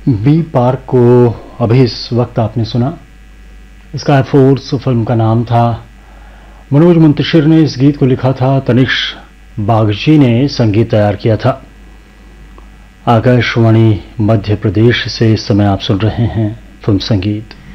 B park को अभी इस वक्त आपने सुना। स्काई फोर्स फिल्म का नाम था। मनोज मुंतशिर ने इस गीत को लिखा था, तनिष्क बागची ने संगीत तैयार किया था। आकाशवाणी मध्य प्रदेश से इस समय आप सुन रहे हैं फिल्म संगीत।